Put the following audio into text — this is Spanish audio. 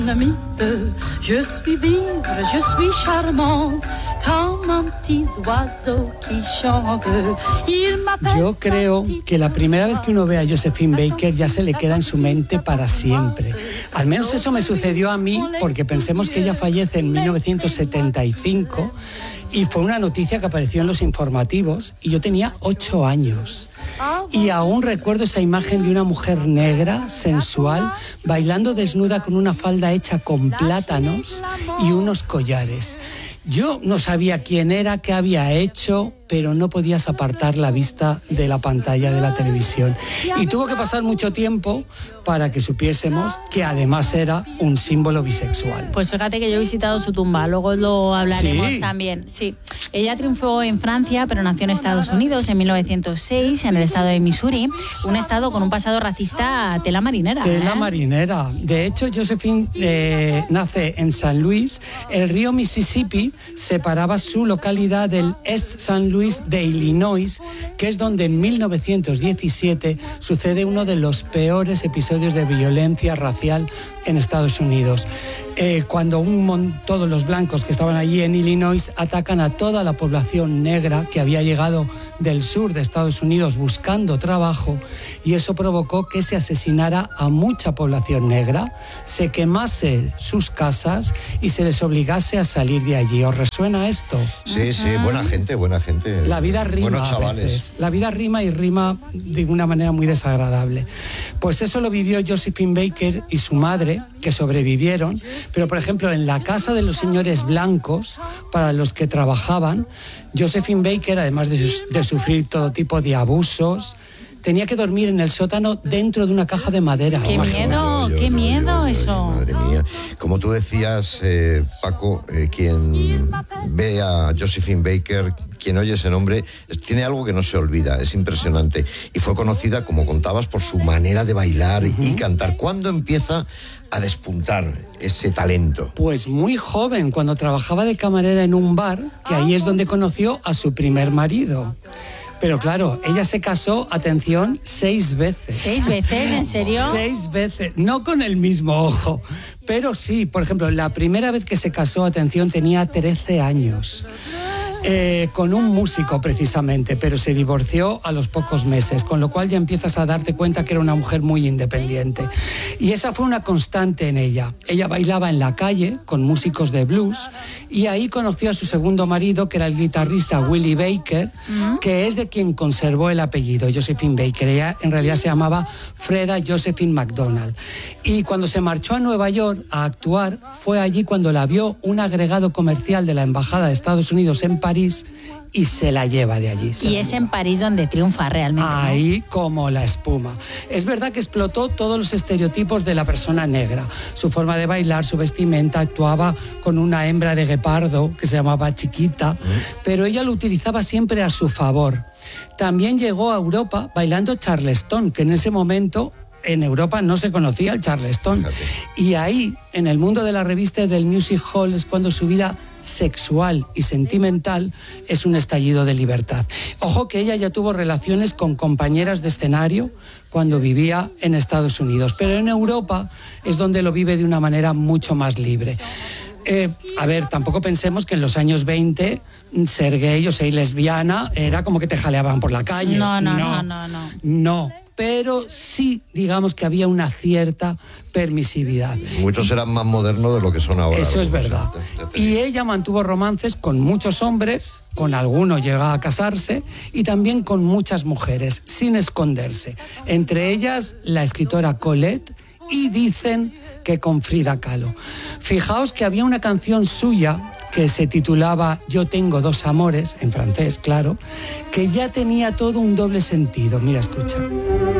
Je suis vive, je suis charmante, comme un petit oiseau qui chante. Yo creo que la primera vez que uno ve a Josephine Baker ya se le queda en su mente para siempre. Al menos eso me sucedió a mí, porque pensemos que ella fallece en 1975 y fue una noticia que apareció en los informativos y yo tenía 8 años. Y aún recuerdo esa imagen de una mujer negra, sensual, bailando desnuda con una falda hecha con plátanos y unos collares. Yo no sabía quién era, qué había hecho, pero no podías apartar la vista de la pantalla de la televisión. Y tuvo que pasar mucho tiempo para que supiésemos que además era un símbolo bisexual. Pues fíjate que yo he visitado su tumba, luego lo hablaremos también. Sí, ella triunfó en Francia, pero nació en Estados Unidos en 1906, en el estado de Missouri, un estado con un pasado racista a tela marinera. Tela marinera. De hecho, Josephine nace en San Luis. El río Mississippi separaba su localidad del East San Luis de Illinois, que es donde en 1917 sucede uno de los peores episodios de violencia racial en Estados Unidos. Cuando todos los blancos que estaban allí en Illinois atacan a toda la población negra que había llegado del sur de Estados Unidos buscando trabajo, y eso provocó que se asesinara a mucha población negra, se quemase sus casas y se les obligase a salir de allí. ¿Os resuena esto? Sí, sí, buena gente. La vida rima. Buenos chavales. A veces. La vida rima, y rima de una manera muy desagradable. Pues eso lo vivió Josephine Baker y su madre, que sobrevivieron, pero por ejemplo en la casa de los señores blancos para los que trabajaban, Josephine Baker, además de sufrir todo tipo de abusos, tenía que dormir en el sótano dentro de una caja de madera. ¡Qué miedo! ¡Qué miedo eso! Madre mía. Como tú decías, Paco, quien ve a Josephine Baker, quien oye ese nombre, tiene algo que no se olvida, es impresionante. Y fue conocida, como contabas, por su manera de bailar y cantar. ¿Cuándo empieza a despuntar ese talento? Pues muy joven, cuando trabajaba de camarera en un bar, que ahí es donde conoció a su primer marido. Pero claro, ella se casó, atención, 6 veces. ¿6 veces? ¿En serio? 6 veces, no con el mismo ojo, pero sí. Por ejemplo, la primera vez que se casó, atención, tenía 13 años. Con un músico precisamente, pero se divorció a los pocos meses, con lo cual ya empiezas a darte cuenta que era una mujer muy independiente. Y esa fue una constante en ella. Ella bailaba en la calle con músicos de blues y ahí conoció a su segundo marido, que era el guitarrista Willie Baker, que es de quien conservó el apellido, Josephine Baker. Ella en realidad se llamaba Freda Josephine McDonald. Y cuando se marchó a Nueva York a actuar, fue allí cuando la vio un agregado comercial de la Embajada de Estados Unidos en París y se la lleva de allí. Y es en París donde triunfa realmente, ¿no? Ahí como la espuma. Es verdad que explotó todos los estereotipos de la persona negra. Su forma de bailar, su vestimenta, actuaba con una hembra de guepardo que se llamaba Chiquita, pero ella lo utilizaba siempre a su favor. También llegó a Europa bailando charleston, que en ese momento en Europa no se conocía el charleston. Y ahí, en el mundo de la revista y del music hall, es cuando su vida sexual y sentimental es un estallido de libertad. Ojo que ella ya tuvo relaciones con compañeras de escenario cuando vivía en Estados Unidos, pero en Europa es donde lo vive de una manera mucho más libre. A ver, tampoco pensemos que en los años 20 ser gay o ser lesbiana era como que te jaleaban por la calle. No. Pero sí, digamos que había una cierta permisividad. Muchos eran más modernos de lo que son ahora. Eso es verdad. Y ella mantuvo romances con muchos hombres, con algunos llegó a casarse, y también con muchas mujeres, sin esconderse. Entre ellas, la escritora Colette, y dicen que con Frida Kahlo. Fijaos que había una canción suya que se titulaba Yo tengo 2 amores, en francés, claro, que ya tenía todo un doble sentido. Mira, escucha.